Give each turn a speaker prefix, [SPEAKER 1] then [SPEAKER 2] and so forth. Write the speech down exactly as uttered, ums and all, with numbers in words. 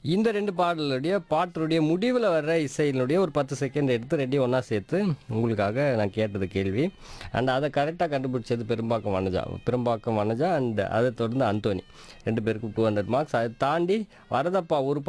[SPEAKER 1] இந்த ரெண்டு பாடலுடைய பாட்டுடைய முடிவுல வர்ற இசையினுடைய ஒரு பத்து செகண்ட் எடுத்து ரெண்டையும் ஒண்ணா சேர்த்து உங்களுக்காக நான் கேட்டது கேள்வி. அண்ட் அத கரெக்ட்டா கண்டுபிடிச்சது பெரும்பாக்கம் வனஜா. பெரும்பாக்கம் வனஜா அண்ட் அத தொடர்ந்து அந்தோனி. ரெண்டு பேருக்கும் இருநூறு மார்க்ஸ். அத தாண்டி வரதப்பா ஒரு